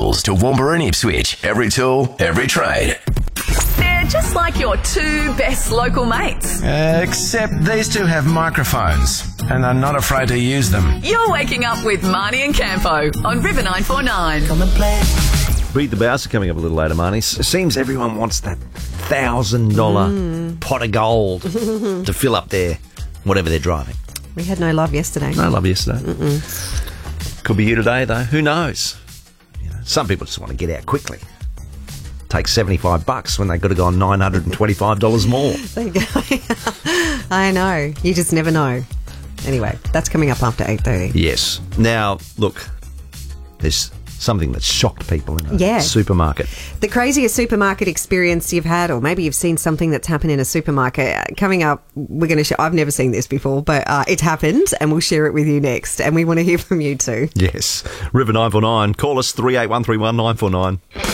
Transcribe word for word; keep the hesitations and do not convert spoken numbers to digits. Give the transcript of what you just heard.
tools to Toowoomba and Ipswich. Every tool, every trade. They're just like your two best local mates. Uh, except these two have microphones and are not afraid to use them. You're waking up with Marnie and Campo on River nine four nine. Come and play. Beat the Bouncer coming up a little later, Marnie. It seems everyone wants that one thousand dollars mm. pot of gold to fill up their whatever they're driving. We had no love yesterday. No love yesterday. Mm-mm. Could be you today, though. Who knows? You know, some people just want to get out quickly. Take seventy-five bucks when they've got to go on nine hundred twenty-five dollars more. There you go. I know. You just never know. Anyway, that's coming up after eight thirty. Yes. Now, look, there's something that's shocked people in a yeah. supermarket. The craziest supermarket experience you've had, or maybe you've seen something that's happened in a supermarket. Coming up, we're going to share. I've never seen this before, but uh, it's happened, and we'll share it with you next. And we want to hear from you too. Yes. River nine four nine. Call us three eight one three one nine four nine.